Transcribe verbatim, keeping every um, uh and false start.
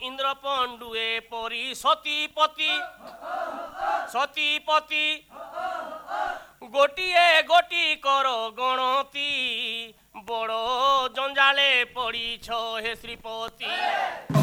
ইন্দ্রপণ্ডুয়ে পরি সতীপতি সতীপতি গোটিয়ে গোটি কর গণতি বড় জঞ্জালে পড়িছ হে শ্রীপতি।